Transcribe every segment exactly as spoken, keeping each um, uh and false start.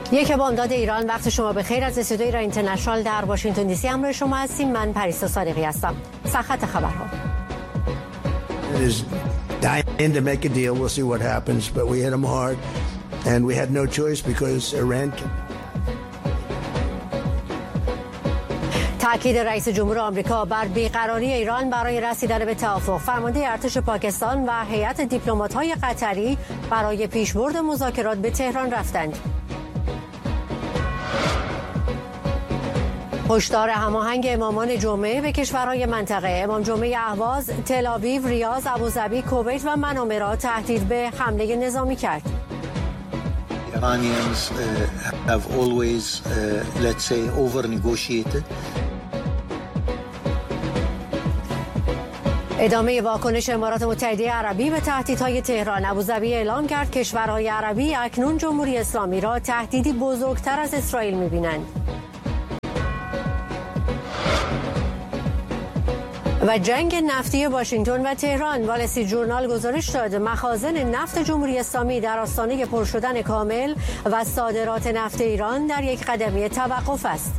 یک بامداد ایران، وقت شما به خیر. از استودیوی ایران اینترنشنال در واشنگتن دی سی همراه شما هستیم. من پریسا صادقی هستم. سرخط خبرها. Dying to make a deal. We'll see what happens, but we hit them hard and we had no choice because Iran. تأکید رئیس جمهور آمریکا بر بیقراری ایران برای رسیدن به توافق. فرمانده ارتش پاکستان و هیئت دیپلمات‌های قطری برای پیشبرد مذاکرات به تهران رفتند. هشدار هماهنگ امامان جمعه به کشورهای منطقه. امام جمعه اهواز، تل آویو، ریاض، ابوظبی، کویت و منامه را تهدید به حمله نظامی کرد. Iranians uh, have always, uh, let's say, over-negotiated. ادامه واکنش امارات متحده عربی به تهدیدهای تهران. ابوظبی اعلام کرد کشورهای عربی اکنون جمهوری اسلامی را تهدیدی بزرگتر از اسرائیل می‌بینند. و جنگ نفتی واشنگتن و تهران. وال استریت ژورنال گزارش داد مخازن نفت جمهوری اسلامی در آستانه پر شدن کامل و صادرات نفت ایران در یک قدمی توقف است.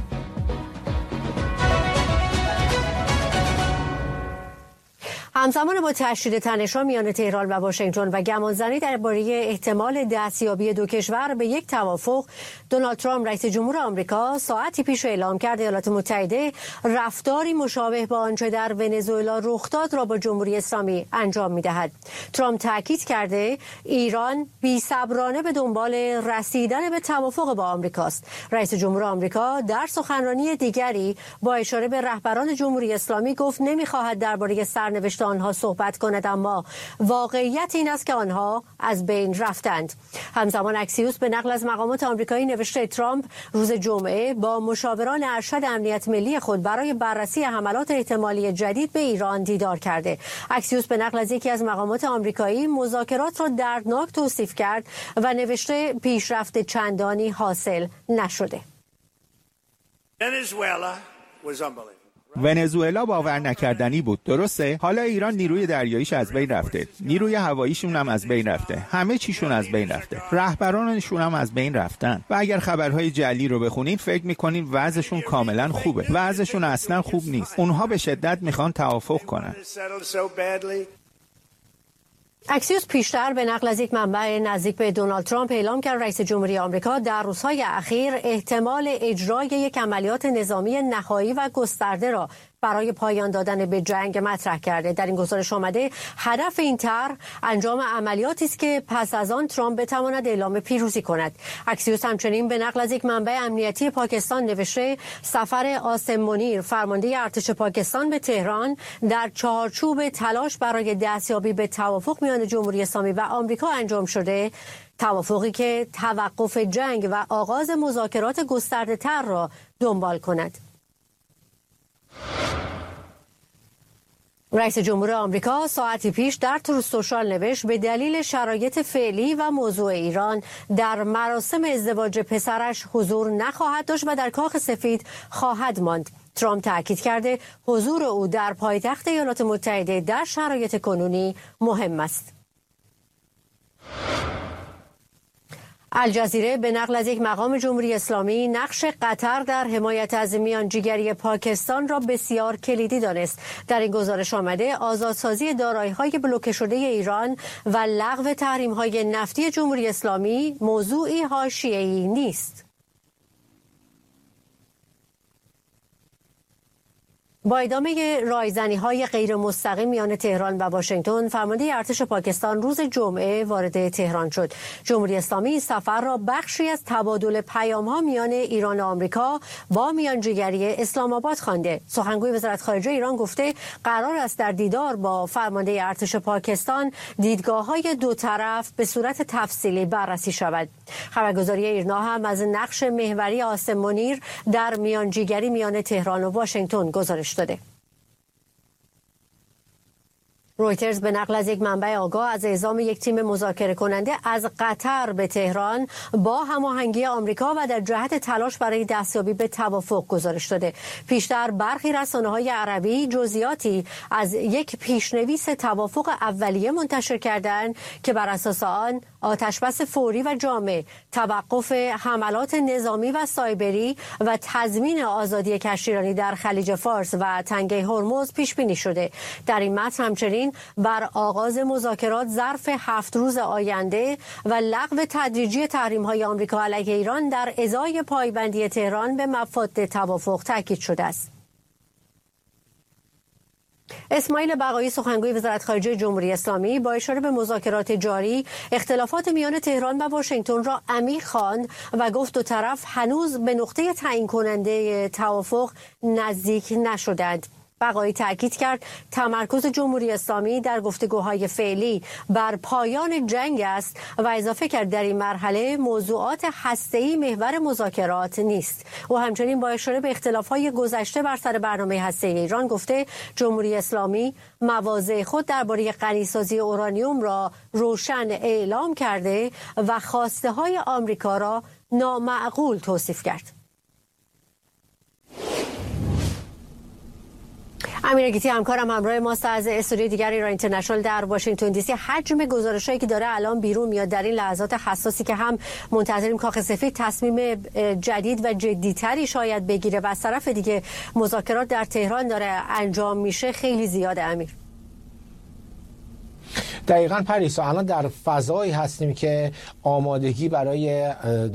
همزمان با تشدید تنش‌ها میان تهران و واشنگتن و گمانزنی درباره احتمال دستیابی دو کشور به یک توافق، دونالد ترامپ رئیس جمهور آمریکا ساعتی پیش اعلام کرد ایالات متحده رفتاری مشابه با آنچه در ونزوئلا رخ داد را با جمهوری اسلامی انجام می‌دهد. ترامپ تاکید کرده ایران بی‌صبرانه به دنبال رسیدن به توافق با آمریکاست. رئیس جمهور آمریکا در سخنرانی دیگری با اشاره به رهبران جمهوری اسلامی گفت نمی‌خواهد درباره سرنوشت آنها صحبت کند، اما واقعیت این است که آنها از بین رفتند. همزمان اکسیوس به نقل از مقامات آمریکایی نوشته ترامپ روز جمعه با مشاوران ارشد امنیت ملی خود برای بررسی حملات احتمالی جدید به ایران دیدار کرده. اکسیوس به نقل از یکی از مقامات آمریکایی مذاکرات را دردناک توصیف کرد و نوشته پیشرفت چندانی حاصل نشده. Venezuela was unbelievable. ونزوئلا باور نکردنی بود، درسته؟ حالا ایران نیروی دریاییش از بین رفته، نیروی هواییشون هم از بین رفته، همه چیشون از بین رفته، رهبرانشون هم از بین رفتن. و اگر خبرهای جعلی رو بخونین فکر میکنین وضعشون کاملا خوبه. وضعشون اصلا خوب نیست. اونها به شدت میخوان توافق کنن. اکسیوس پیشتر به نقل از یک منبع نزدیک به دونالد ترامپ اعلام کرد رئیس جمهوری آمریکا در روزهای اخیر احتمال اجرای یک عملیات نظامی نهایی و گسترده را برای پایان دادن به جنگ مطرح کرده. در این گزارش آمده هدف این طرح انجام عملیاتی است که پس از آن ترامپ بتواند اعلام پیروزی کند. اکسیوس همچنین به نقل از یک منبع امنیتی پاکستان نوشته سفر قاسم منیر فرمانده ارتش پاکستان به تهران در چارچوب تلاش برای دستیابی به توافق میان جمهوری اسلامی و آمریکا انجام شده، توافقی که توقف جنگ و آغاز مذاکرات گسترده‌تر را دنبال کند. رئیس جمهور آمریکا ساعتی پیش در تروث سوشال نوشت به دلیل شرایط فعلی و موضوع ایران در مراسم ازدواج پسرش حضور نخواهد داشت و در کاخ سفید خواهد ماند. ترامپ تاکید کرده حضور او در پایتخت ایالات متحده در شرایط کنونی مهم است. الجزیره به نقل از یک مقام جمهوری اسلامی نقش قطر در حمایت از میانجیگری پاکستان را بسیار کلیدی دانست. در این گزارش آمده آزادسازی دارایی‌های بلوکه شده ایران و لغو تحریم‌های نفتی جمهوری اسلامی موضوعی حاشیه‌ای نیست. با ادامه رایزنی‌های غیر مستقیم میان تهران و واشنگتن، فرمانده ارتش پاکستان روز جمعه وارد تهران شد. جمهوری اسلامی سفر را بخشی از تبادل پیام‌ها میان ایران و آمریکا با میانجیگری اسلام آباد خوانده. سخنگوی وزارت خارجه ایران گفته قرار است در دیدار با فرمانده ارتش پاکستان دیدگاه‌های دو طرف به صورت تفصیلی بررسی شود. خبرگزاری ایرنا هم از نقش محوری قاسم منیر در میانجیگری میان تهران و واشنگتن گزارش داده. رویترز به نقل از یک منبع آگاه از اعزام یک تیم مذاکره کننده از قطر به تهران با هماهنگی آمریکا و در جهت تلاش برای دستیابی به توافق گزارش داده. پیشتر برخی رسانه‌های عربی جزئیاتی از یک پیشنویس توافق اولیه منتشر کردند که بر اساس آن آتشبس فوری و جامع، توقف حملات نظامی و سایبری و تضمین آزادی کشتیرانی در خلیج فارس و تنگه هرمز پیش بینی شده. در این متن همچنین بر آغاز مذاکرات ظرف هفت روز آینده و لغو تدریجی تحریم‌های آمریکا علیه ایران در ازای پایبندی تهران به مفاد توافق تاکید شده است. اسماعیل بقایی سخنگوی وزارت خارجه جمهوری اسلامی با اشاره به مذاکرات جاری اختلافات میان تهران و واشنگتن را عمیق خواند و گفت دو طرف هنوز به نقطه تعیین کننده توافق نزدیک نشدند. بقایی تاکید کرد تمرکز جمهوری اسلامی در گفتگوهای فعلی بر پایان جنگ است و اضافه کرد در این مرحله موضوعات هسته‌ای محور مذاکرات نیست. او همچنین با اشاره به اختلافهای گذشته بر سر برنامه هسته‌ای ایران گفته جمهوری اسلامی مواضع خود درباره غنیسازی اورانیوم را روشن اعلام کرده و خواسته‌های آمریکا را نامعقول توصیف کرد. امیر گیتی همکارم همراه ماست از استودیوی دیگر ایران اینترنشنال در واشنگتن دی سی. حجم گزارشایی که داره الان بیرون میاد در این لحظات حساسی که هم منتظریم کاخ سفید تصمیم جدید و جدی‌تری شاید بگیره و از طرف دیگه مذاکرات در تهران داره انجام میشه خیلی زیاده. امیر دقیقاً پریسا، الان در فضایی هستیم که آمادگی برای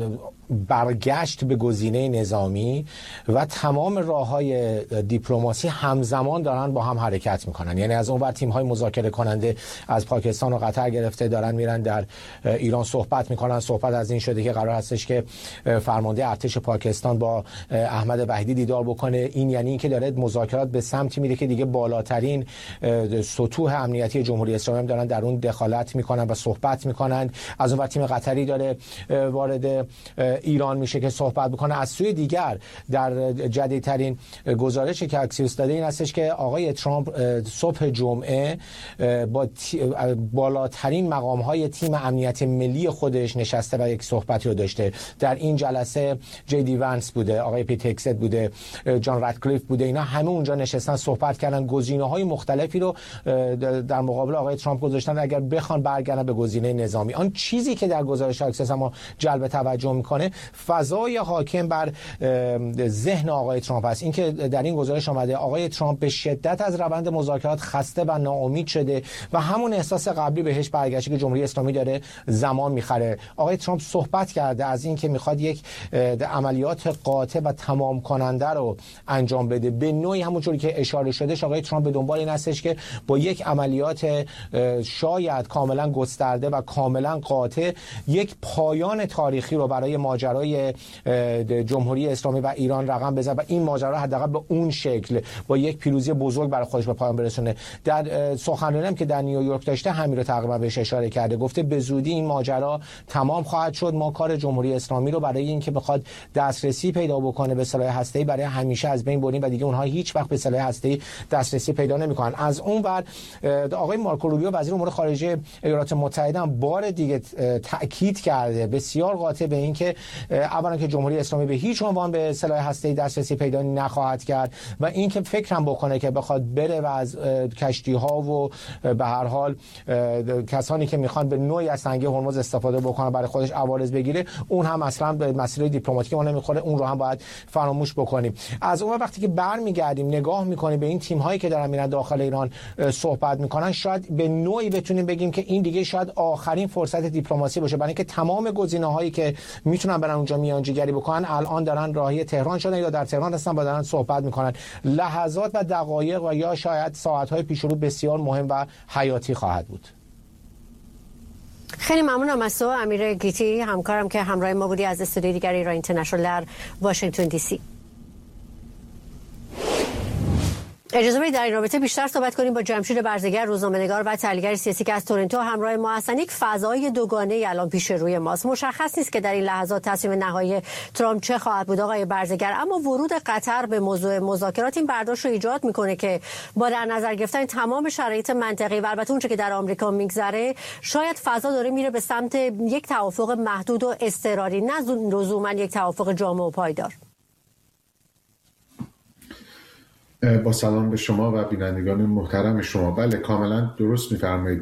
برگشت به گزینه نظامی و تمام راه‌های دیپلماسی همزمان دارن با هم حرکت میکنن. یعنی از اون ور تیم‌های مذاکره کننده از پاکستان و قطر گرفته دارن میرن در ایران صحبت میکنن. صحبت از این شده که قرار هستش که فرمانده ارتش پاکستان با احمد وحیدی دیدار بکنه. این یعنی اینکه داره مذاکرات به سمتی میره که دیگه بالاترین سطوح امنیتی جمهوری اسلامی دارن در اون دخالت میکنن و صحبت میکنن. از اون ور تیم قطری داره وارد ایران میشه که صحبت بکنه. از سوی دیگر در جدیدترین گزارشی که اکسیوس داده این هستش که آقای ترامپ صبح جمعه با بالاترین مقام‌های تیم امنیت ملی خودش نشسته و یک صحبتی رو داشته. در این جلسه جی دی ونس بوده، آقای پیت هگست بوده، جان رادکلیف بوده. اینا همه اونجا نشستن صحبت کردن، گزینه‌های مختلفی رو در مقابل آقای ترامپ گذاشتن اگر بخوان برگردن به گزینه نظامی. آن چیزی که در گزارش اکسیوس ما جلب توجه میکنه فضای حاکم بر ذهن آقای ترامپ است. اینکه در این گزارش آمده آقای ترامپ به شدت از روند مذاکرات خسته و ناامید شده و همون احساس قبلی بهش برگشته که جمهوری اسلامی داره زمان میخره. آقای ترامپ صحبت کرده از اینکه میخواد یک عملیات قاطع و تمام کننده رو انجام بده. به نوعی همونجوری که اشاره شده آقای ترامپ به دنبال این هستش که با یک عملیات شاید کاملا گسترده و کاملا قاطع یک پایان تاریخی رو برای ماجرای جمهوری اسلامی و ایران رقم بزنه و این ماجرا حداقل به اون شکل با یک پیروزی بزرگ برای خودش به پایان برسونه. در سخنرانی هم که در نیویورک داشته همین رو تقریبا بهش اشاره کرده. گفته به زودی این ماجرا تمام خواهد شد. ما کار جمهوری اسلامی رو برای اینکه بخواد دسترسی پیدا بکنه به سلاح هسته‌ای برای همیشه از بین بریم و دیگه اونها هیچ وقت به سلاح هسته‌ای دسترسی پیدا نمی‌کنن. از اون ور آقای مارکو روبیو وزیر امور خارجه ایالات متحده هم بار دیگه تاکید کرده بسیار قاطع به اینکه اولا که جمهوری اسلامی به هیچ عنوان به سلاح هسته‌ای دسترسی پیدا نخواهد کرد و اینکه فکر هم بکنه که بخواد بره و از کشتی‌ها و به هر حال کسانی که میخوان به نوعی از تنگه هرمز استفاده بکنه برای خودش عوارض بگیره اون هم اصلا به مسئله دیپلماتیک ما نمیخوره. اون رو هم باید فراموش بکنیم. از اون وقتی که برمیگردیم نگاه میکنیم به این تیم‌هایی که دارن میرن داخل ایران صحبت میکنن شاید به نوعی بتونیم بگیم که این دیگه شاید آخرین فرصت دیپلماسی باشه برای اینکه تمام گزینه‌هایی که میتونن برن اونجا میانجیگری بکنن الان دارن راهی تهران شدن یا در تهران هستن با دارن صحبت میکنن. لحظات و دقایق و یا شاید ساعت‌های پیش رو بسیار مهم و حیاتی خواهد بود. خیلی ممنونم از تو امیر گیتی همکارم که همراه ما بودی از استودیوی دیگر ایران اینترنشنال در واشنگتن دی سی. اجازه بدید در این رابطه بیشتر صحبت کنیم با جمشید برزگر روزنامه‌نگار و تحلیلگر سیاسی که از تورنتو همراه ما هستن. یک فضای دوگانه الان پیش روی ماست. مشخص نیست که در این لحظات تصمیم نهایی ترامپ چه خواهد بود آقای برزگر، اما ورود قطر به موضوع مذاکرات این برداشت رو ایجاد میکنه که با در نظر گرفتن تمام شرایط منطقی و البته اونچه که در آمریکا میگذره شاید فضا داره میره به سمت یک توافق محدود و اضطراری، نه لزوما یک توافق جامع و پایدار. با سلام به شما و بینندگان محترم شما. بله کاملا درست می‌فرمایید.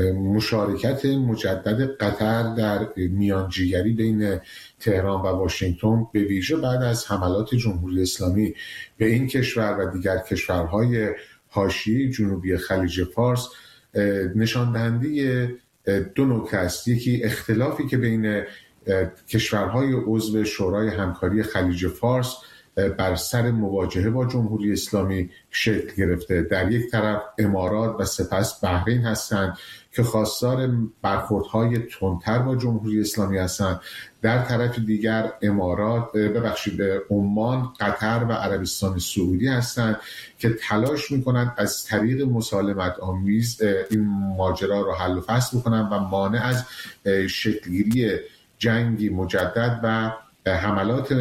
مشارکت مجدد قطر در میانجیگری بین تهران و واشنگتن به ویژه بعد از حملات جمهوری اسلامی به این کشور و دیگر کشورهای حاشیه جنوبی خلیج فارس نشان دهنده دو نکته است. یکی اختلافی که بین کشورهای عضو شورای همکاری خلیج فارس بر سر مواجهه با جمهوری اسلامی شکل گرفته. در یک طرف امارات و سپس بحرین هستند که خواستار برخوردهای تندتر با جمهوری اسلامی هستند. در طرف دیگر امارات ببخشید عمان، قطر و عربستان سعودی هستند که تلاش میکنند از طریق مسالمت آمیز این ماجرا رو حل و فصل بکنند و مانع از شکلگیری جنگی مجدد و حملات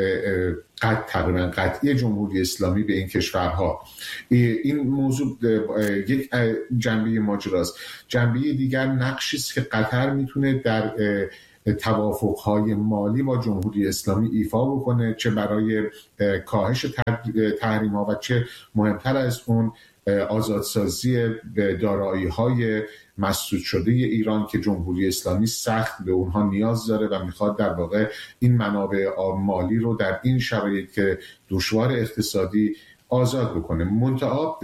قطع تقریبا قطعی جمهوری اسلامی به این کشورها. این موضوع یک جنبه ماجراست. جنبه دیگر نقشی است که قطر میتونه در توافقهای مالی با جمهوری اسلامی ایفا بکنه، چه برای کاهش تحریم ها و چه مهمتر از اون آزادسازی دارایی‌های مسدود شده ایران که جمهوری اسلامی سخت به اونها نیاز داره و میخواد در واقع این منابع مالی رو در این شرایط که دشوار اقتصادی آزاد بکنه. منتها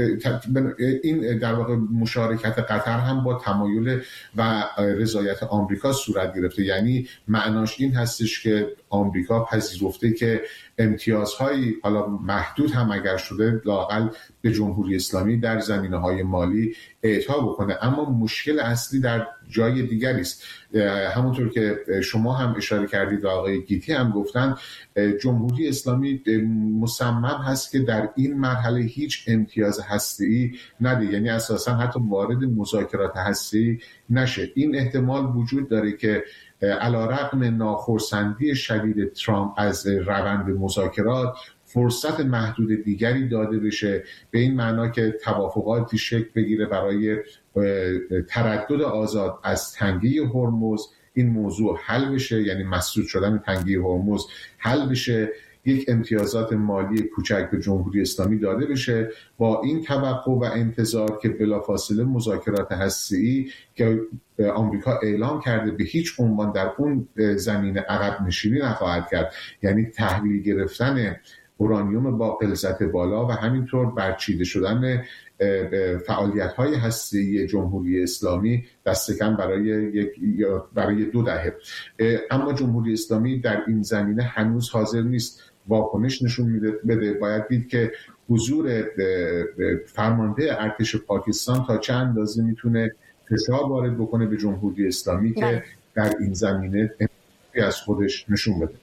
این در واقع مشارکت قطر هم با تمایل و رضایت آمریکا صورت گرفته، یعنی معناش این هستش که آمریکا پذیرفته که امتیازهایی حالا محدود هم اگر شده لااقل به جمهوری اسلامی در زمینه‌های مالی اعطا بکنه. اما مشکل اصلی در جای دیگری است. همونطور که شما هم اشاره کردید و آقای گیتی هم گفتن، جمهوری اسلامی مصمم هست که در این مرحله هیچ امتیاز هسته‌ای نده، یعنی اساساً حتی وارد مذاکرات هسته‌ای نشه. این احتمال وجود داره که علیرغم ناخرسندی شدید ترامپ از روند مذاکرات فرصت محدود دیگری داده بشه، به این معنا که توافقاتی شکل بگیره برای تردد آزاد از تنگه هرمز، این موضوع حل بشه، یعنی مسدود شدن تنگه هرمز حل بشه، یک امتیازات مالی کوچک به جمهوری اسلامی داده بشه، با این توقع و انتظار که بلافاصله مذاکرات هسته‌ای که آمریکا اعلام کرده به هیچ عنوان در اون زمینه عقب نشینی نخواهد کرد، یعنی تحویل گرفتن اورانیوم با غلظت بالا و همینطور برچیده شدن فعالیت‌های هسته‌ای جمهوری اسلامی دست کم برای یک برای دو دهه. اما جمهوری اسلامی در این زمینه هنوز حاضر نیست واکنش نشون بده. باید دید که حضور فرمانده ارتش پاکستان تا چه اندازه میتونه فشار وارد بکنه به جمهوری اسلامی که در این زمینه از خودش نشون بده.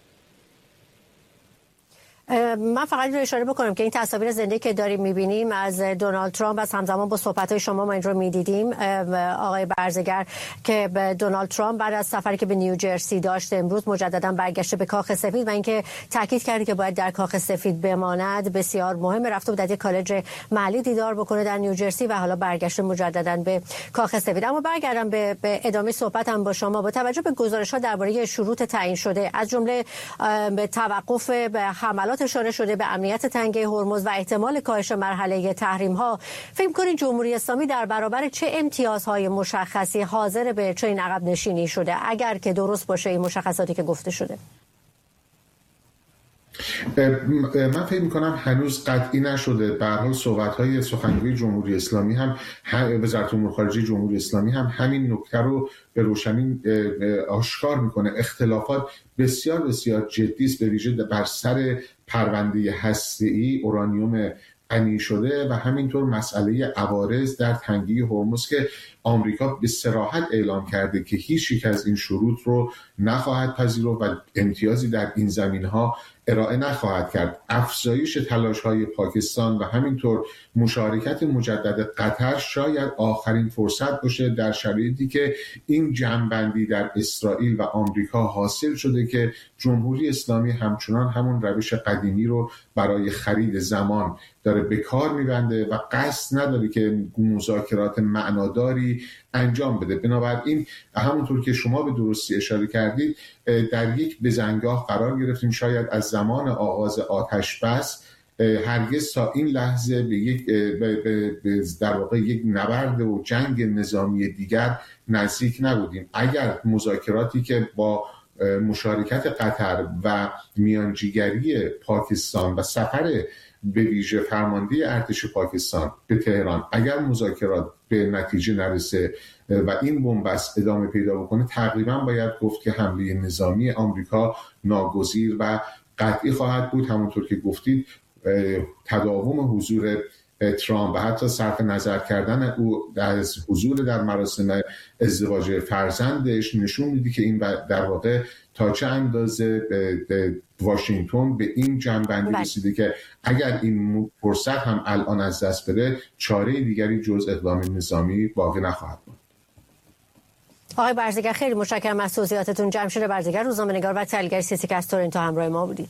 من فقط رو اشاره بکنم که این تصاویر زنده که داریم میبینیم از دونالد ترامپ و همزمان با صحبت‌های شما ما این رو میدیدیم آقای برزگر که دونالد ترامپ بعد از سفری که به نیوجرسی داشت امروز مجددا برگشته به کاخ سفید و اینکه تاکید کرده که باید در کاخ سفید بماند بسیار مهمه. رفته بود در یک کالج محلی دیدار بکنه در نیوجرسی و حالا برگشته مجددا به کاخ سفید. اما برگردم به, به ادامه صحبتم با شما. با توجه به گزارش‌ها درباره شروط تعیین شده از جمله به توقف به حملات اشاره شده به امنیت تنگه هرمز و احتمال کاهش مرحله تحریم ها، فکر کنید جمهوری اسلامی در برابر چه امتیازهای مشخصی حاضر به چنین عقب نشینی شده اگر که درست باشه این مشخصاتی که گفته شده؟ من فکر می‌کنم هنوز قطعی نشده. به هر حال صحبت‌های سخنگوی جمهوری اسلامی هم وزارت امور خارجه جمهوری اسلامی هم همین نکته رو به روشنی آشکار می‌کنه. اختلافات بسیار بسیار جدی است، به ویژه بر سر پرونده هسته‌ای اورانیوم غنی شده و همینطور مسئله عوارض در تنگه هرمز که آمریکا به صراحت اعلام کرده که هیچ یک از این شروط رو نخواهد پذیرفت و امتیازی در این زمینها ارائه نخواهد کرد. افزایش تلاش‌های پاکستان و همینطور مشارکت مجدد قطر شاید آخرین فرصت باشه در شرایطی که این جمع‌بندی در اسرائیل و آمریکا حاصل شده که جمهوری اسلامی همچنان همون روش قدیمی رو برای خرید زمان داره به کار می‌بنده و قصد نداره که مذاکرات معناداری انجام بده. بنابراین همونطور که شما به درستی اشاره کردید در یک بزنگاه قرار گرفتیم. شاید از زمان آغاز آتش بس هرگز تا این لحظه به یک به به در واقع یک نبرد و جنگ نظامی دیگر نزدیک نبودیم. اگر مذاکراتی که با مشارکت قطر و میانجیگری پاکستان و سفر به ویژه فرمانده ارتش پاکستان به تهران، اگر مذاکرات به نتیجه نرسه و این بنبست ادامه پیدا بکنه، تقریبا باید گفت که حمله نظامی آمریکا ناگزیر و قطعی خواهد بود. همونطور که گفتید تداوم حضور ترامپ و حتی صرف نظر کردن او از حضور در مراسم ازدواج فرزندش نشون میده که این در واقع تا چه اندازه واشنگتن به این جنبندی رسیده که اگر این فرصت هم الان از دست بده، چاره دیگری جز اقدام نظامی باقی نخواهد بود. آقای برزگر خیلی متشکرم از توضیحاتتون. جمشید برزگر، روزنامه‌نگار و تحلیلگر سیاسی که از تورنتو همراه ما بودید.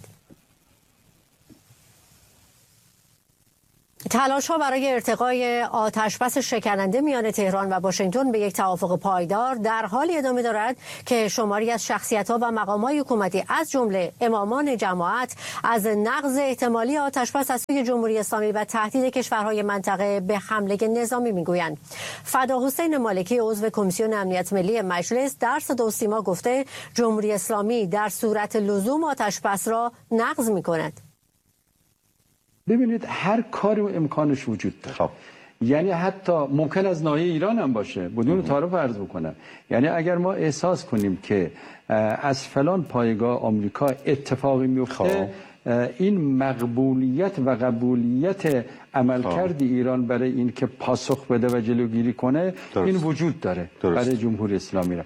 تلاش‌ها برای ارتقای آتشبس شکننده میان تهران و واشنگتن به یک توافق پایدار در حالی ادامه دارد که شماری از شخصیت‌ها و مقام‌های حکومتی از جمله امامان جماعت از نقض احتمالی آتشبس از سوی جمهوری اسلامی و تهدید کشورهای منطقه به حمله نظامی می‌گویند. فداحسین مالکی عضو کمیسیون امنیت ملی مجلس در صدا و سیما گفته جمهوری اسلامی در صورت لزوم آتشبس را نقض می‌کند. ببینید هر کاری و امکانش وجود داره. خب. یعنی حتی ممکن از ناحیه ایران هم باشه، بدون تعارف عرض بکنم. یعنی اگر ما احساس کنیم که از فلان پایگاه آمریکا اتفاقی میفته، این مقبولیت و قبولیت عملکرد ایران برای این که پاسخ بده و جلوگیری کنه درست. این وجود داره درست. برای جمهوری اسلامی را.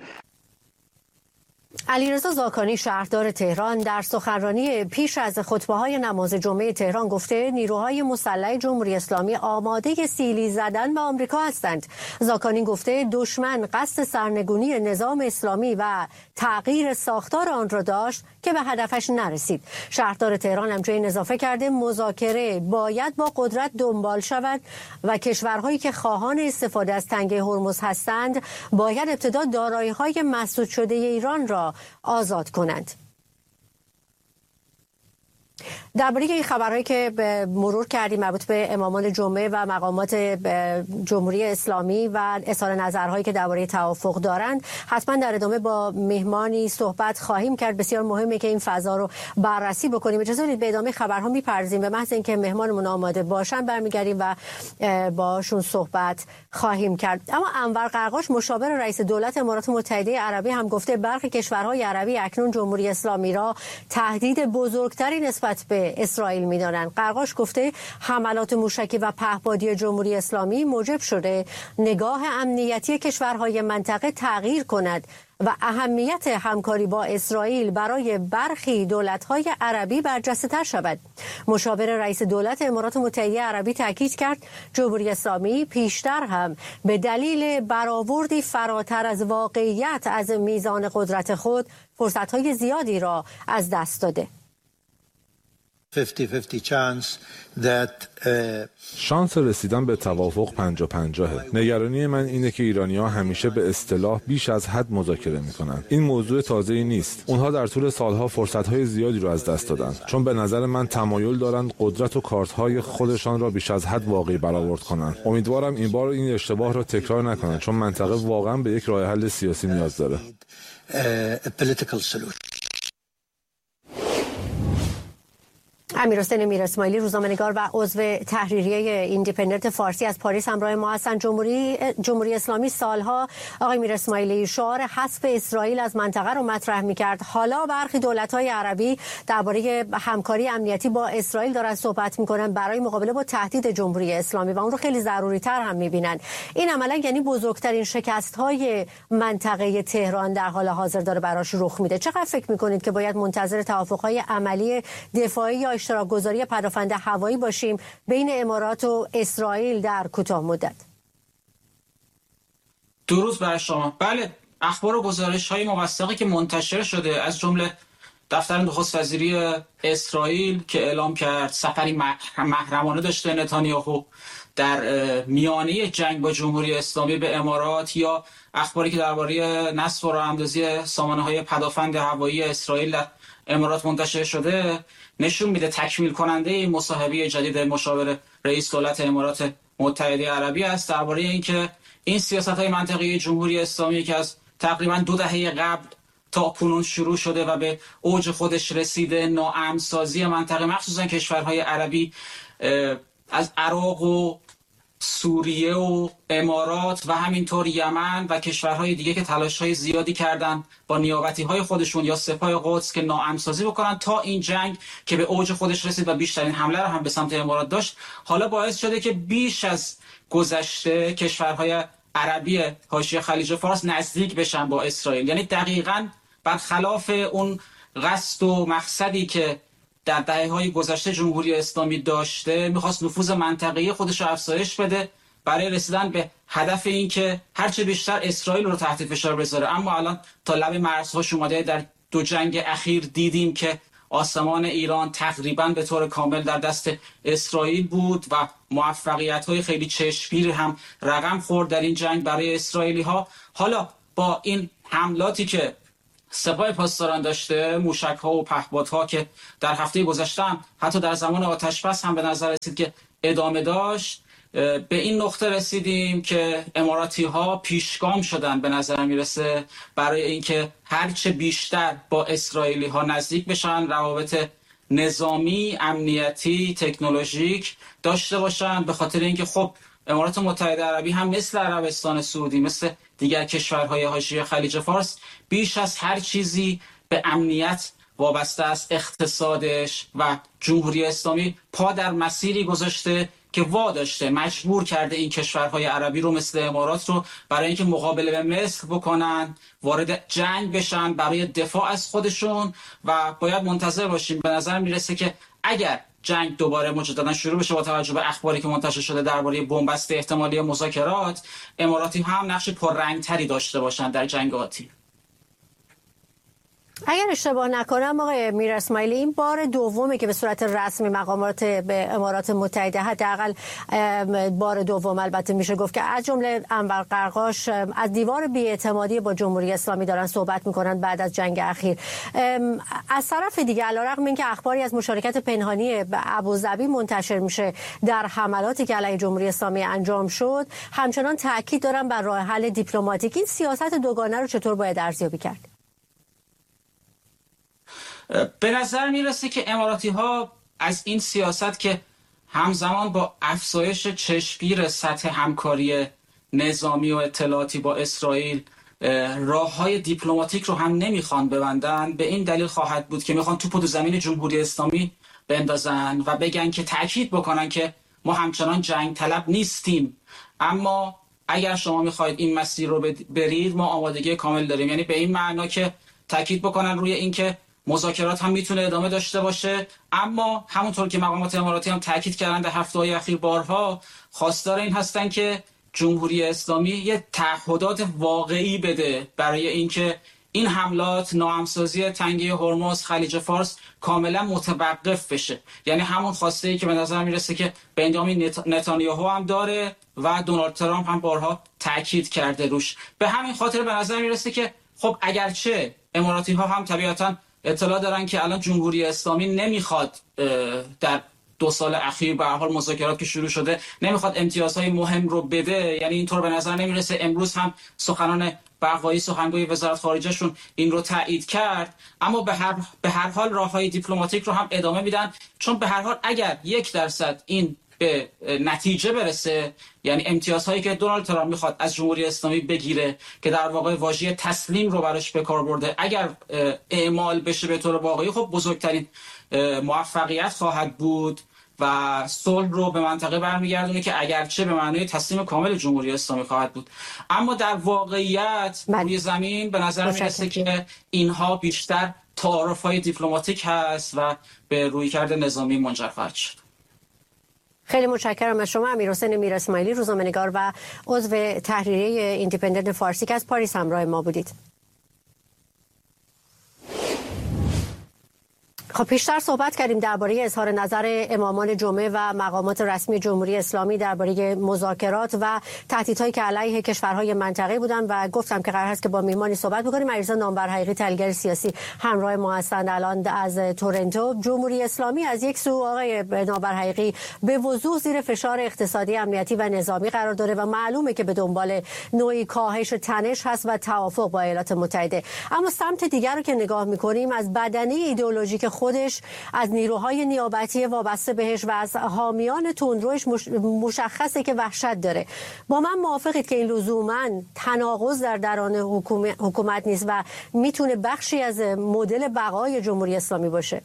علیرضا زاکانی شهردار تهران در سخنرانی پیش از خطبه‌های نماز جمعه تهران گفته نیروهای مسلح جمهوری اسلامی آماده سیلی زدن به آمریکا هستند. زاکانی گفته دشمن قصد سرنگونی نظام اسلامی و تغییر ساختار آن را داشت که به هدفش نرسید. شهردار تهران همچنین اضافه کرده مذاکره باید با قدرت دنبال شود و کشورهایی که خواهان استفاده از تنگه هرمز هستند باید ابتدا دارایی‌های مسدود شده ایران را آزاد کنند. درباره این خبرهایی که مرور کردیم مربوط به امامان جمعه و مقامات جمهوری اسلامی و اظهار نظرهایی که درباره توافق دارند حتما در ادامه با مهمانی صحبت خواهیم کرد. بسیار مهمه که این فضا رو بررسی بکنیم. اجازه بدید به ادامه خبرها میپردازیم. به محض اینکه مهمانمون آماده باشن برمیگردیم و باشون صحبت خواهیم کرد. اما انور قرقاش مشاور رئیس دولت امارات متحده عربی هم گفته برخی کشورهای عربی اکنون جمهوری اسلامی را تهدید بزرگتری نسبت به اسرائیل می‌دانند. قرقاش گفته حملات موشکی و پهپادی جمهوری اسلامی موجب شده نگاه امنیتی کشورهای منطقه تغییر کند و اهمیت همکاری با اسرائیل برای برخی دولت‌های عربی برجسته‌تر شود. مشاور رئیس دولت امارات متحده عربی تاکید کرد جمهوری اسلامی پیشتر هم به دلیل برآوردی فراتر از واقعیت از میزان قدرت خود فرصت‌های زیادی را از دست داده. شانس رسیدن به توافق پنجاه پنجاهه. نگرانی من اینه که ایرانی‌ها همیشه به اصطلاح بیش از حد مذاکره میکنن. این موضوع تازه‌ای نیست. اونها در طول سالها فرصت‌های زیادی رو از دست دادن. چون به نظر من تمایل دارند قدرت و کارت‌های خودشان را بیش از حد واقعی برآورد کنن. امیدوارم این بار این اشتباه را تکرار نکنن چون منطقه واقعا به یک راه حل سیاسی نیاز داره. امیرحسین میر اسماعیلی روزنامه‌نگار و عضو تحریریه ایندیپندنت فارسی از پاریس همراه ما هستند. جمهوری جمهوری اسلامی سالها آقای میر اسماعیلی شعار حذف اسرائیل از منطقه رو مطرح می‌کرد. حالا برخی دولت‌های عربی درباره همکاری امنیتی با اسرائیل دارن صحبت می‌کنن برای مقابله با تهدید جمهوری اسلامی و اون رو خیلی ضروری‌تر هم می‌بینن. این عملاً یعنی بزرگترین شکست‌های منطقه تهران در حال حاضر داره براش رخ میده. چقدر فکر می‌کنید که باید منتظر توافق‌های عملی دفاعی یا اشتراک گذاری پدافند هوایی باشیم بین امارات و اسرائیل در کوتاه مدت؟ درود بر شما. بله، اخبار و گزارش‌های موثقی که منتشر شده از جمله دفتر نخست وزیری اسرائیل که اعلام کرد سفری محرمانه داشته نتانیاهو در میانه جنگ با جمهوری اسلامی به امارات یا اخباری که درباره نصب و راه‌اندازی سامانه‌های پدافند هوایی اسرائیل در امارات منتشر شده نشون میده تکمیل کننده این مصاحبه جدید مشاور رئیس دولت امارات متحده عربی است درباره اینکه این سیاست‌های منطقه‌ای جمهوری اسلامی که از تقریباً دو دهه قبل تا کنون شروع شده و به اوج خودش رسیده، ناامن‌سازی منطقه مخصوصا کشورهای عربی از عراق و سوریه و امارات و همینطور یمن و کشورهای دیگه که تلاش‌های زیادی کردن با نیابتی‌های خودشون یا سپاه قدس که ناامن‌سازی بکنن تا این جنگ که به اوج خودش رسید و بیشترین حمله رو هم به سمت امارات داشت، حالا باعث شده که بیش از گذشته کشورهای عربی حاشیه خلیج فارس نزدیک بشن با اسرائیل. یعنی دقیقاً برخلاف اون قصد و مقصدی که در دهه‌های گذشته جمهوری اسلامی داشته، میخواست نفوذ منطقه‌ای خودش رو افزایش بده برای رسیدن به هدف این که هرچه بیشتر اسرائیل رو تحت فشار بذاره. اما الان تا لب مرزهاش اومده. در دو جنگ اخیر دیدیم که آسمان ایران تقریباً به طور کامل در دست اسرائیل بود و موفقیت‌های خیلی چشمگیر هم رقم خورد در این جنگ برای اسرائیلی‌ها. حالا با این حملاتی که سپاه پاسداران داشته، موشک‌ها و پهپادها که در هفته گذشته هم حتی در زمان آتش‌بس هم به نظر رسید که ادامه داشت، به این نقطه رسیدیم که اماراتی‌ها پیشگام شدن به نظر میرسه برای اینکه هرچه بیشتر با اسرائیلی‌ها نزدیک بشن، روابط نظامی، امنیتی، تکنولوژیک داشته باشن، به خاطر اینکه خب امارات متحده عربی هم مثل عربستان سعودی، مثل دیگر کشورهای حاشیه خلیج فارس بیش از هر چیزی به امنیت وابسته است. اقتصادش و جمهوری اسلامی پا در مسیری گذاشته که واداشته، مجبور کرده این کشورهای عربی رو مثل امارات رو برای اینکه مقابله به مصر بکنن، وارد جنگ بشن برای دفاع از خودشون و باید منتظر باشیم. به نظر میرسه که اگر جنگ دوباره مجددا شروع بشه با توجه به اخباری که منتشر شده درباره بنبست احتمالی مذاکرات، اماراتی هم نقش پررنگتری داشته باشند در جنگ آتی. اگر اشتباه نکنم آقای میر اسماعیلی، این بار دومه که به صورت رسمی مقامات به امارات متحده، حداقل بار دوم البته میشه گفت که از جمله انور قرقاش از دیوار بی‌اعتمادی با جمهوری اسلامی دارن صحبت میکنن بعد از جنگ اخیر. از طرف دیگه علیرغم اینکه اخباری از مشارکت پنهانی به ابوظبی منتشر میشه در حملاتی که علیه جمهوری اسلامی انجام شد، همچنان تاکید دارن بر راه حل دیپلماتیک. این سیاست دوگانه رو چطور باید ارزیابی کرد؟ به نظر میرسه که اماراتی ها از این سیاست که همزمان با افزایش چشمگیر سطح همکاری نظامی و اطلاعاتی با اسرائیل راه های دیپلماتیک رو هم نمیخوان ببندن، به این دلیل خواهد بود که میخوان توپو تو زمین جمهوری اسلامی بندازن و بگن که تأکید بکنن که ما همچنان جنگ طلب نیستیم، اما اگر شما میخواید این مسیر رو برید ما آمادگی کامل داریم. یعنی به این معنا که تأکید بکنن روی این که مذاکرات هم میتونه ادامه داشته باشه، اما همونطور که مقامات اماراتی هم تاکید کردن در هفته‌های اخیر بارها، خواستار این هستن که جمهوری اسلامی یه تعهدات واقعی بده برای اینکه این حملات، ناهمسازی تنگه هرمز، خلیج فارس کاملا متوقف بشه. یعنی همون خواسته ای که به نظر میرسه که بنیامین نتانیاهو هم داره و دونالد ترامپ هم بارها تاکید کرده روش. به همین خاطر به نظر میرسه که خب اگرچه اماراتی ها هم طبیعتاً اطلاع دارن که الان جمهوری اسلامی نمیخواد در دو سال اخیر به هر حال مذاکرات که شروع شده نمیخواد امتیازهای مهم رو بده، یعنی اینطور به نظر نمیرسه. امروز هم سخنان بقایی سخنگوی وزارت خارجهشون این رو تایید کرد، اما به هر به هر حال راههای دیپلماتیک رو هم ادامه میدن، چون به هر حال اگر یک درصد این به نتیجه برسه، یعنی امتیازهایی که دونالد ترامپ میخواد از جمهوری اسلامی بگیره که در واقع واژه تسلیم رو براش به کار برده، اگر اعمال بشه به طور واقعی، خب بزرگترین موفقیت خواهد بود و صلح رو به منطقه برمیگردونه که اگرچه به معنای تسلیم کامل جمهوری اسلامی خواهد بود، اما در واقعیت روی زمین به نظر میرسه که اینها بیشتر تعارف‌های دیپلماتیک هست و به رویکرد نظامی منجر خواهد شد. خیلی متشکرم از شما امیرحسین میر اسماعیلی، روزنامه‌نگار و عضو تحریریه ایندیپندنت فارسی که از پاریس همراه ما بودید. خب پیشتر صحبت کردیم درباره اظهار نظر امامان جمعه و مقامات رسمی جمهوری اسلامی درباره مذاکرات و تهدیدهایی که علیه کشورهای منطقه بودن و گفتم که قرار است که با میهمانی صحبت بکنیم. علیرضا نامبرحقیقی تحلیلگر سیاسی همراه ما هستند الان از تورنتو. جمهوری اسلامی از یک سو آقای نامبرحقیقی به وضوح زیر فشار اقتصادی، امنیتی و نظامی قرار داره و معلومه که به دنبال نوعی کاهش تنش هست و توافق با ایالات متحده. اما سمت دیگر رو که نگاه می‌کنیم، از بدنه ایدئولوژیک خودش، از نیروهای نیابتی وابسته بهش و از حامیان تندروش مشخصه که وحشت داره. با من موافقید که این لزوماً تناقض در درون حکومت نیست و میتونه بخشی از مدل بقای جمهوری اسلامی باشه؟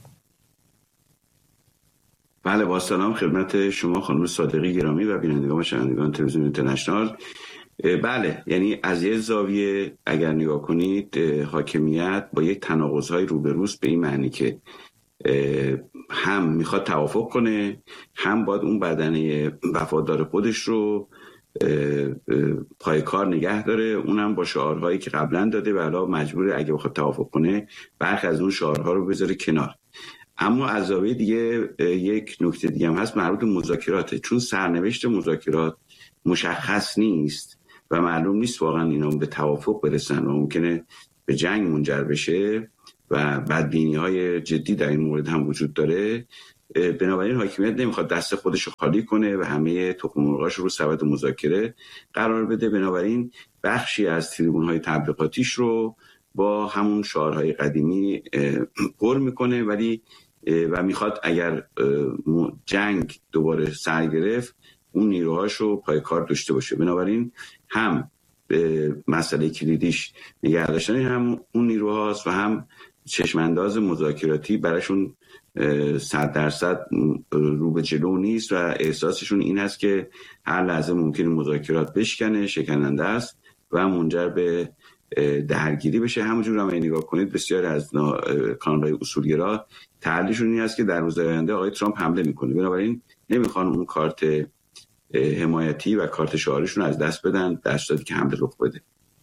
بله، با سلام خدمت شما خانم صادقی گرامی و بینندگان و شنوندگان تلویزیون اینترنشنال. بله، یعنی از یه زاویه اگر نگاه کنید حاکمیت با یک تناقض‌های روبروست، به این معنی که هم میخواد توافق کنه، هم باید اون بدنه وفادار خودش رو پای کار نگه داره، اونم با شعارهایی که قبلا داده و الان مجبوره اگه بخواد توافق کنه برخی از اون شعارها رو بذاره کنار. اما از زاویه دیگه یک نکته دیگه هم هست مربوط به مذاکراته، چون سرنوشت مذاکرات مشخص نیست و معلوم نیست واقعا اینا به توافق برسن و ممکنه به جنگ منجر بشه و بدبینی‌های جدی در این مورد هم وجود داره. بنابراین حاکمیت نمیخواد دست خودش رو خالی کنه و همه تخم مرغاش رو سبد مذاکره قرار بده. بنابراین بخشی از تریبون‌های تبلیغاتیش رو با همون شعارهای قدیمی پر میکنه، ولی و میخواد اگر جنگ دوباره سر گرفت اون نیروهاش رو پای کار داشته باشه. بنابراین هم مسئله کلیدیش نگه داشتن هم اون نیروهاست و هم چشمانداز مذاکراتی براشون صد درصد رو به جلو نیست و احساسشون این است که هر لحظه ممکنه مذاکرات بشکنه، شکننده است و منجر به درگیری بشه. همونجور هم نگاه کنید بسیار از کانال‌های اصولگرا تحلیلشون این است که در روزهای آینده آقای ترامپ حمله میکنه، بنابراین نمیخوان اون کارت حمایتی و کارت شعارشون از دست بدن در صورتی که حمله رخ بده.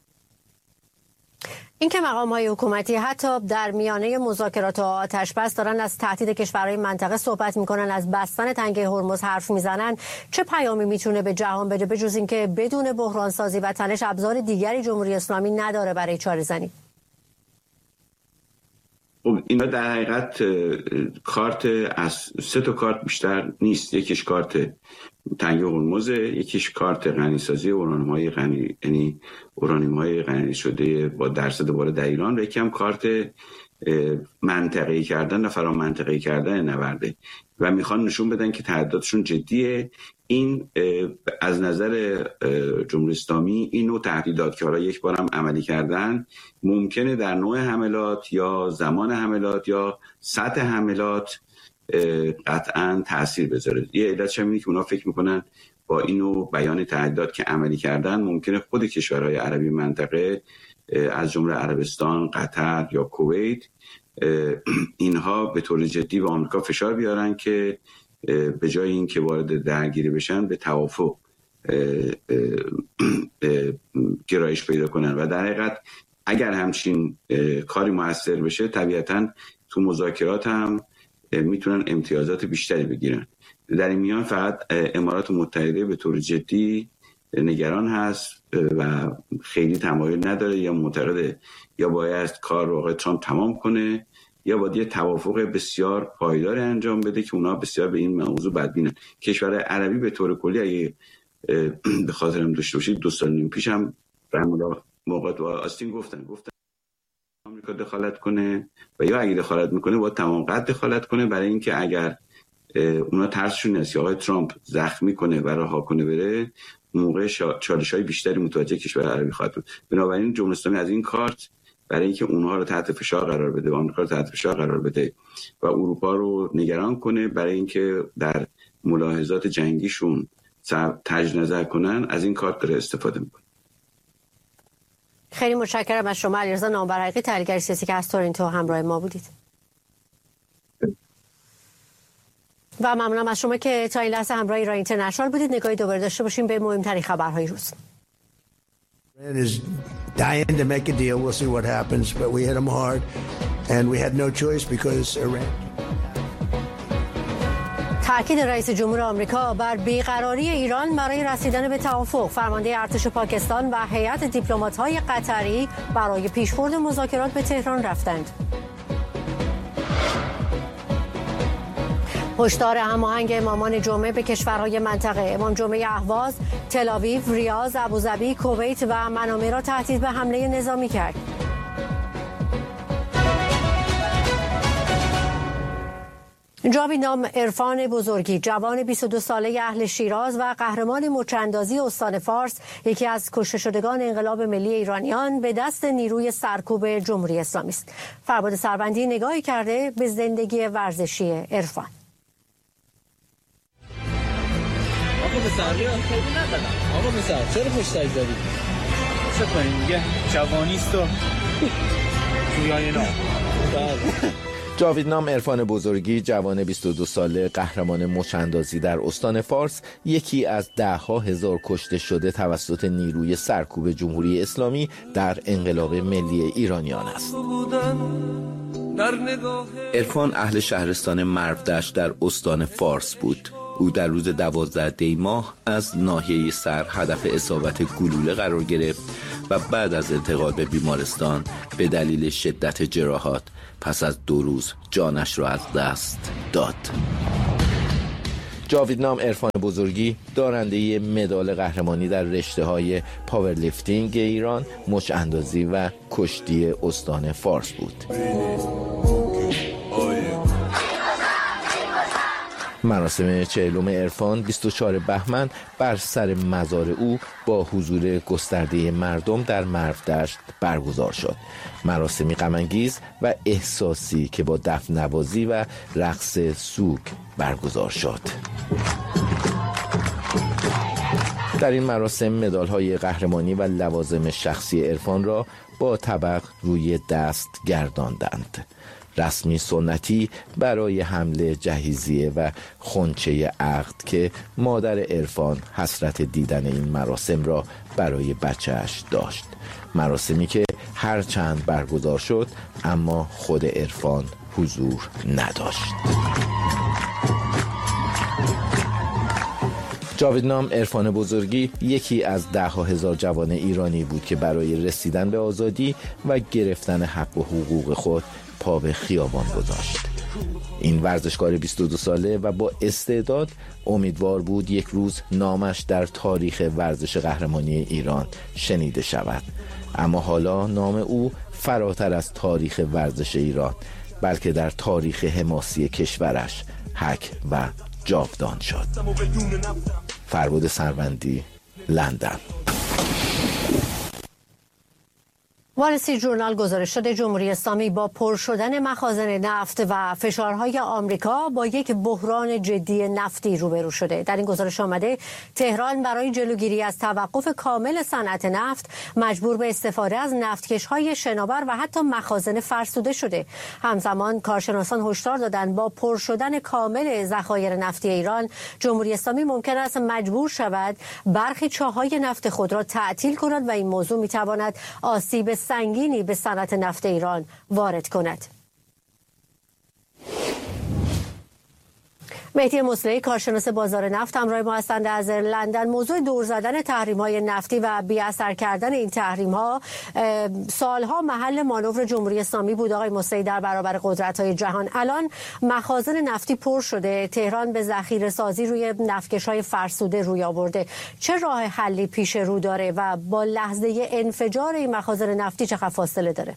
این که مقام‌های حکومتی حتی در میانه مذاکرات و آتش‌بس دارن از تهدید کشورهای منطقه صحبت میکنن، از بستن تنگه هرمز حرف میزنن، چه پیامی میتونه به جهان بده به جز اینکه بدون بحران سازی و تنش ابزار دیگری جمهوری اسلامی نداره برای چاره‌زنی؟ خب اینا در حقیقت کارت از سه تا کارت بیشتر نیست. یکیش کارت تنگه هرمز، یکیش کارت غنیسازی اورانیوم‌های غنی یعنی اورانیوم‌های غنی شده با درصد بالا در ایران، و یکم کارت منطقه‌ای کردن و فرا منطقه‌ای کردن نورده و میخوان نشون بدن که تهدیداتشون جدیه. این از نظر جمهوری اسلامی این نوع تهدیدات که حالا یک بارم عملی کردن ممکنه در نوع حملات یا زمان حملات یا سطح حملات قطعا تأثیر بذاره. یه علتش هم اینه که اونا فکر میکنن با این نوع بیان تهدیدات که عملی کردن ممکنه خود کشورهای عربی منطقه از جمله عربستان، قطر یا کویت اینها به طور جدی به آمریکا فشار بیارن که به جای این که وارد درگیری بشن به توافق گرایش پیدا کنن و در حقیقت اگر همچین کاری موثر بشه طبیعتاً تو مذاکرات هم میتونن امتیازات بیشتری بگیرن. در این میان فقط امارات متحده به طور جدی نگران هست و خیلی تمایل نداره یا معتقده یا باید کار رو آقای ترامپ تمام کنه یا باید یه توافق بسیار پایدار انجام بده که اونا بسیار به این موضوع بدبینن. کشور عربی به طور کلی اگه به خاطرم داشته باشید دو سال نیم پیش هم موقعات با آستین گفتن گفتن آمریکا دخالت کنه و یا اگه دخالت میکنه باید تمام قد دخالت کنه، برای اینکه اگر اونا ترسشون نیست که آقای ترامپ زخمی کنه و رها کنه بره موقع چالش‌های بیشتری متوجه کشور عربی خواهد بود. بنابراین جمهوری اسلامی از این کارت برای اینکه اونها رو تحت فشار قرار بده و آمریکا رو تحت فشار قرار بده و اروپا رو نگران کنه برای اینکه در ملاحظات جنگیشون تجدید نظر کنن، از این کارت داره استفاده میکنه. خیلی متشکرم از شما علیرضا نامبرحقیقی تحلیلگر سیاسی که از تورنتو همراه ما بودید. و ممنونم از شما که تا این لحظه همراه ایران اینترنشنال بودید. نگاهی دوباره داشته باشیم به مهمترین خبرهای روز. Iran is dying to make a deal. We'll see what happens, but we hit them hard. and we had no choice because Iran. تأکید رئیس جمهور آمریکا بر بیقراری ایران برای رسیدن به توافق. فرمانده ارتش پاکستان و هیئت دیپلمات‌های قطری برای پیشبرد مذاکرات به تهران رفتند. هشدار هماهنگ امامان جمعه به کشورهای منطقه. امام جمعه اهواز، تل‌آویو، ریاض، ابوظبی، کویت و منامه را تهدید به حمله نظامی کرد. جاوید نام عرفان بزرگی، جوان بیست و دو ساله اهل شیراز و قهرمان مچاندازی استان فارس، یکی از کشته شدگان انقلاب ملی ایرانیان به دست نیروی سرکوب جمهوری اسلامی است. فرباد سروندی نگاهی کرده به زندگی ورزشی عرفان. آقا مسئله خیلی ندارم. آقا مسئله چرا پشتک دارید؟ چه کنیم میگه جوانیست و جویای نام. جاوید نام عرفان بزرگی، جوان بیست و دو ساله قهرمان مچاندازی در استان فارس، یکی از ده ها هزار کشته شده توسط نیروی سرکوب جمهوری اسلامی در انقلاب ملی ایرانیان است. عرفان اهل شهرستان مرودشت در استان فارس بود. او در روز دوازده دی ماه از ناحیه سر هدف اصابت گلوله قرار گرفت و بعد از انتقال به بیمارستان به دلیل شدت جراحات پس از دو روز جانش را از دست داد. جاوید نام عرفان بزرگی دارنده مدال قهرمانی در رشته‌های پاورلیفتینگ ایران، مچ اندازی و کشتی استان فارس بود. مراسم چهلم عرفان بیست و چهارم بهمن بر سر مزار او با حضور گسترده مردم در مرودشت برگزار شد. مراسمی غم‌انگیز و احساسی که با دف نوازی و رقص سوگ برگزار شد. در این مراسم مدال‌های قهرمانی و لوازم شخصی عرفان را با طبق روی دست گرداندند. رسمی سنتی برای حمل جهیزیه و خنچه عقد که مادر عرفان حسرت دیدن این مراسم را برای بچه‌اش داشت. مراسمی که هر چند برگزار شد اما خود عرفان حضور نداشت. جاوید نام عرفان بزرگی یکی از ده ها هزار جوان ایرانی بود که برای رسیدن به آزادی و گرفتن حق و حقوق خود پا به خیابان گذاشت. این ورزشکار بیست و دو ساله و با استعداد امیدوار بود یک روز نامش در تاریخ ورزش قهرمانی ایران شنیده شود. اما حالا نام او فراتر از تاریخ ورزش ایران بلکه در تاریخ حماسی کشورش حک و جاودان شد. فرباد سروندی، لندن. وال استریت ژورنال گزارش داده جمهوری اسلامی با پر شدن مخازن نفت و فشارهای آمریکا با یک بحران جدی نفتی روبرو شده. در این گزارش آمده تهران برای جلوگیری از توقف کامل صنعت نفت مجبور به استفاده از نفتکش‌های شناور و حتی مخازن فرسوده شده. همزمان کارشناسان هشدار دادند با پر شدن کامل ذخایر نفتی ایران جمهوری اسلامی ممکن است مجبور شود برخی چاهای نفت خود را تعطیل کند و این موضوع می‌تواند آسیب سنگینی به صنعت نفت ایران وارد کند. مهدی مصلحی کارشناس بازار نفت همراه ما هستند از لندن. موضوع دور زدن تحریم‌های نفتی و بی‌اثر کردن این تحریم‌ها سالها محل مانور جمهوری اسلامی بود آقای مصلحی در برابر قدرت‌های جهان. الان مخازن نفتی پر شده، تهران به ذخیره سازی روی نفتکش‌های فرسوده روی آورده. چه راه حلی پیش رو داره و با لحظه انفجار این مخازن نفتی چه فاصله داره؟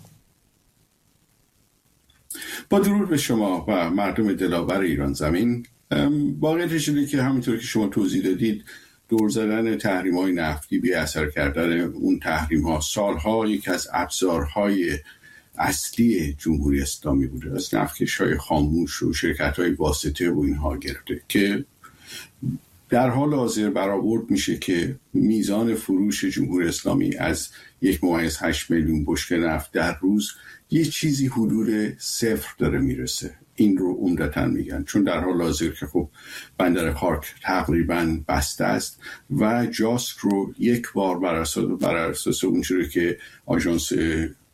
با درود به شما و مردم دلاور ایران زمین. واقعیتش اینه که همونطور که شما توضیح دادید دور زدن تحریم‌های نفتی بی اثر کردن اون تحریم‌ها سالها یک از ابزارهای اصلی جمهوری اسلامی بوده، از نفتکش‌های خاموش و شرکت‌های واسطه و اینها گرفته که در حال حاضر برآورد میشه که میزان فروش جمهوری اسلامی از یک ممیز هشت میلیون بشکه نفت در روز یه چیزی حدود صفر داره میرسه. این رو عمدتاً میگن چون در حال حاضر که خب بندر خارک تقریباً بسته است و جاسک رو یک بار بر اساس بر اساس اونجوری که آژانس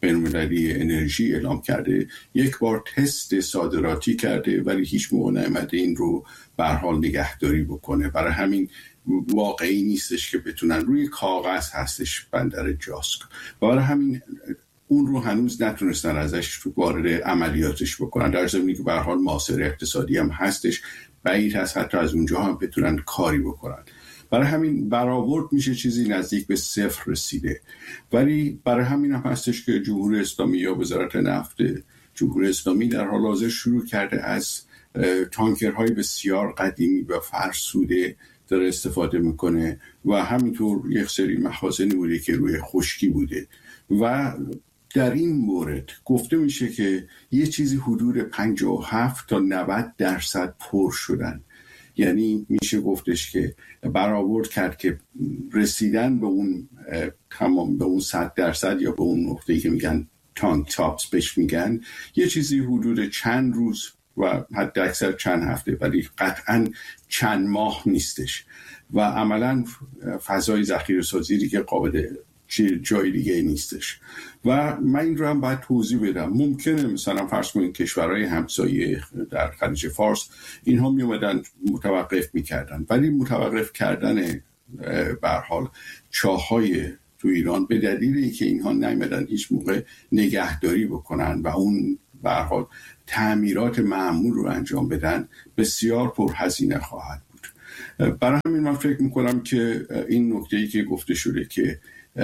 بین‌المللی انرژی اعلام کرده، یک بار تست صادراتی کرده ولی هیچ موقع نیامده این رو به هر حال نگهداری بکنه. برای همین واقعی نیستش که بتونن، روی کاغذ هستش بندر جاسک و برای همین اون رو هنوز نتونستن ازش وارد عملیاتش بکنن، در ضمنی که به هر حال معاصر اقتصادی هم هستش، بعید هست حتی از اونجا هم بتونن کاری بکنن. برای همین برآورد میشه چیزی نزدیک به صفر رسیده، ولی برای همین هم هستش که جمهوری اسلامی یا وزارت نفت جمهوری اسلامی در حال حاضر شروع کرده از تانکرهای بسیار قدیمی و فرسوده داره استفاده میکنه و همینطور یک سری مخازنی بوده که روی خشکی بوده و در این مورد گفته میشه که یه چیزی حدود پنجاه و هفت تا نود درصد پر شدن. یعنی میشه گفتش که برآورد کرد که رسیدن به اون تمام به اون صد درصد یا به اون نقطه‌ای که میگن تانک تاپس بهش میگن، یه چیزی حدود چند روز و حد اکثر چند هفته، ولی قطعا چند ماه نیستش و عملا فضای ذخیره سازی دیگه قابل جای دیگه نیستش. و من این رو هم باید توضیح بدم. ممکنه مثلا فرض کنید کشورهای همسایه در خلیج فارس اینها می اومدن متوقف میکردن، ولی متوقف کردن به هر حال چاهای تو ایران به دلیلی که اینها نیامدن هیچ موقع نگهداری بکنن و اون به هر حال تعمیرات معمول رو انجام بدن، بسیار پرهزینه خواهد بود. برای همین من فکر میکنم که این نکته‌ای که گفته شده که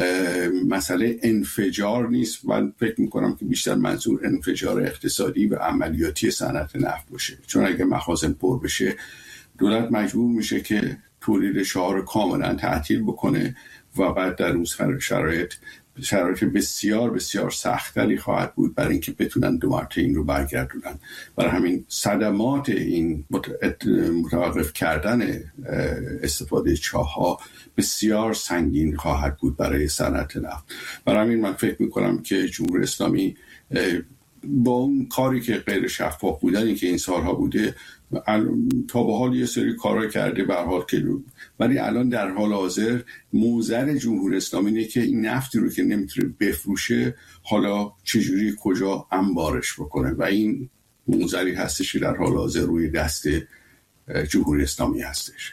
مسئله انفجار نیست، من فکر میکنم که بیشتر منظور انفجار اقتصادی و عملیاتی صنعت نفت باشه، چون اگه مخازن پر بشه دولت مجبور میشه که تولید شعار کاملا تعطیل بکنه و بعد در اون شرایط شرایط بسیار بسیار سختری خواهد بود برای اینکه بتونن دو مرتبه این رو برگردونن. برای همین صدمات این متوقف کردن استفاده چاه‌ها بسیار سنگین خواهد بود برای صنعت نفت. برای همین من فکر میکنم که جمهوری اسلامی با اون کاری که غیر شفاف بودنی که این سالها بوده تا به حال یه سری کارا کرده به هر حال که، ولی الان در حال حاضر موزر جمهوری اسلامی اینه که این نفتی رو که نمیتونه بفروشه حالا چجوری کجا انبارش بکنه و این موزری هستش که در حال حاضر روی دست جمهوری اسلامی هستش.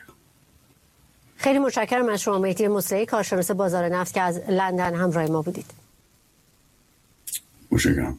خیلی متشکرم از شما مهدی مصلحی، کارشناس بازار نفت که از لندن همراه ما بودید. متشکرم.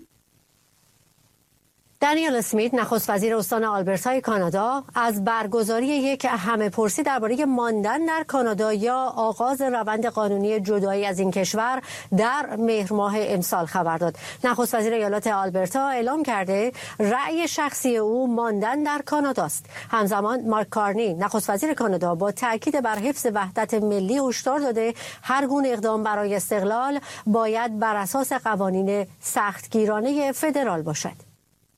دانیل اسمیت، نخست وزیر استان آلبرتای کانادا، از برگزاری یک همه‌پرسی درباره ماندن در کانادا یا آغاز روند قانونی جدایی از این کشور در مهر ماه امسال خبر داد. نخست وزیر ایالات آلبرتا اعلام کرده رأی شخصی او ماندن در کاناداست. همزمان مارک کارنی، نخست وزیر کانادا، با تاکید بر حفظ وحدت ملی هشدار داده هر گونه اقدام برای استقلال باید بر اساس قوانین سختگیرانه فدرال باشد.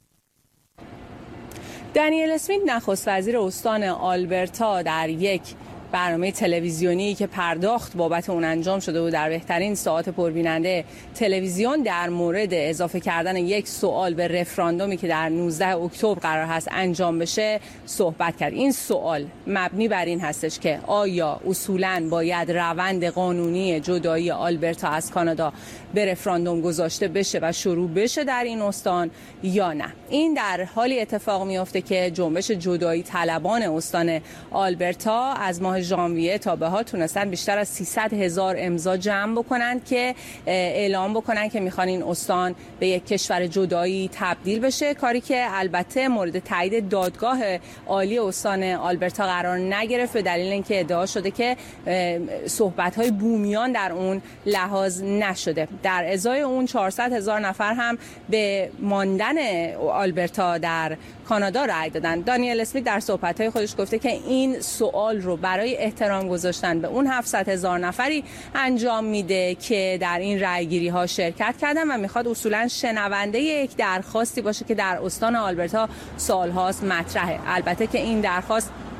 دانیل اسمیت، نخست وزیر استان آلبرتا، در یک برنامه تلویزیونی که پرداخت بابت اون انجام شده و در بهترین ساعت پربیننده تلویزیون در مورد اضافه کردن یک سوال به رفراندومی که در نوزدهم اکتبر قرار هست انجام بشه صحبت کرد. این سوال مبنی بر این هستش که آیا اصولاً باید روند قانونی جدایی آلبرتا از کانادا به رفراندوم گذاشته بشه و شروع بشه در این استان یا نه. این در حالی اتفاق میفته که جنبش جدایی طلبان استان آلبرتا از ماه ژانویه تا به حال تونستن بیشتر از سیصد هزار امضا جمع بکنند که اعلام بکنن که میخوان این استان به یک کشور جدایی تبدیل بشه، کاری که البته مورد تایید دادگاه عالی استان آلبرتا قرار نگرفت به دلیل اینکه ادعا شده که صحبت‌های بومیان در اون لحاظ نشده. در ازای اون چهارصد هزار نفر هم به ماندن آلبرتا در کانادا رأی دادن. دانیل اسمیت در صحبت‌های خودش گفته که این سوال رو برای احترام گذاشتن به اون هفتصد هزار نفری انجام میده که در این رأیگیری ها شرکت کردن و میخواد اصولا شنونده یک درخواستی باشه که در استان آلبرتا سالهاست مطرحه. البته که این درخواست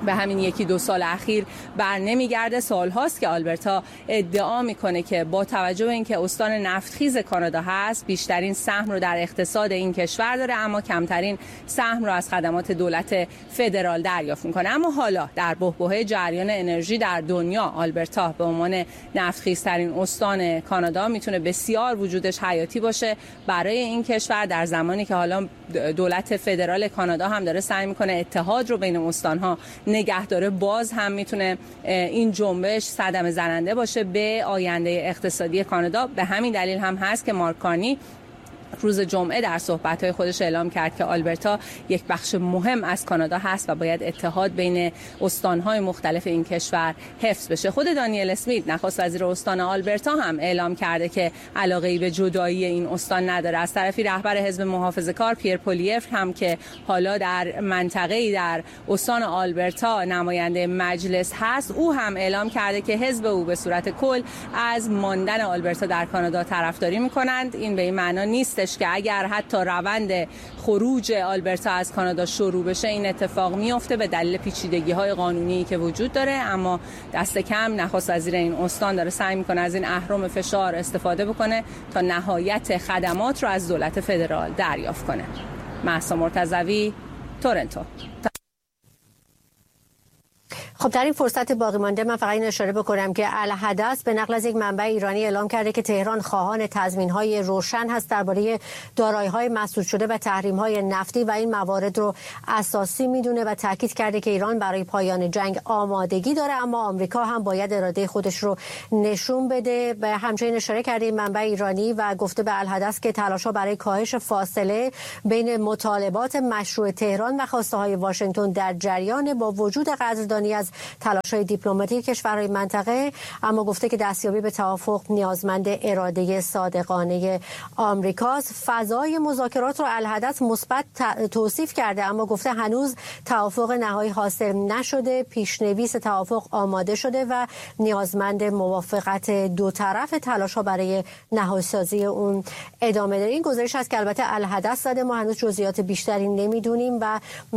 به همین یکی دو سال اخیر بر نمیگرده. سال هاست که آلبرتا ادعا میکنه که با توجه به اینکه استان نفتخیز کانادا هست بیشترین سهم رو در اقتصاد این کشور داره، اما کمترین سهم رو از خدمات دولت فدرال دریافت میکنه. اما حالا در بحبوحه جریان انرژی در دنیا آلبرتا به عنوان نفتخیزترین استان کانادا میتونه بسیار وجودش حیاتی باشه برای این کشور، در زمانی که حالا دولت فدرال کانادا هم داره سعی میکنه اتحاد رو بین استانها نگه داره. باز هم میتونه این جنبش صدمه زننده باشه به آینده اقتصادی کانادا. به همین دلیل هم هست که مارک کارنی روز جمعه در صحبت‌های خودش اعلام کرد که آلبرتا یک بخش مهم از کانادا هست و باید اتحاد بین استان‌های مختلف این کشور حفظ بشه. خود دانیل اسمیت نخست وزیر استان آلبرتا هم اعلام کرده که علاقه‌ای به جدایی این استان نداره. از طرفی رهبر حزب محافظه‌کار پیر پولیفر هم که حالا در منطقه‌ای در استان آلبرتا نماینده مجلس هست، او هم اعلام کرده که حزب او به صورت کل از ماندن آلبرتا در کانادا طرفداری می‌کنند. این به این معنا نیست که اگر حتی روند خروج آلبرتا از کانادا شروع بشه این اتفاق میفته به دلیل پیچیدگی‌های قانونی که وجود داره، اما دست کم نخست وزیر این استان داره سعی میکنه از این اهرم فشار استفاده بکنه تا نهایت خدمات رو از دولت فدرال دریافت کنه. مهسا مرتضوی، تورنتو. خب در این فرصت باقی مانده من فقط این اشاره بکنم که الحدث به نقل از یک منبع ایرانی اعلام کرده که تهران خواهان تضمین‌های روشن هست درباره دارایی‌های مسدود شده و تحریم‌های نفتی و این موارد رو اساسی میدونه و تاکید کرده که ایران برای پایان جنگ آمادگی داره، اما آمریکا هم باید اراده خودش رو نشون بده. به همچنین اشاره کرده این منبع ایرانی و گفته به الحدث که تلاش‌ها برای کاهش فاصله بین مطالبات مشروع تهران و خواسته‌های واشنگتن در جریان با وجود قدردانی از تلاش‌های دیپلماتیک کشورهای منطقه، اما گفته که دستیابی به توافق نیازمند اراده صادقانه آمریکاست. فضای مذاکرات رو الحدث مثبت توصیف کرده، اما گفته هنوز توافق نهایی حاصل نشده، پیشنویس توافق آماده شده و نیازمند موافقت دو طرف تلاش‌ها برای نهادسازی اون ادامه داره. این گزارش است که البته الحدث زده، ما هنوز جزئیات بیشتری نمیدونیم و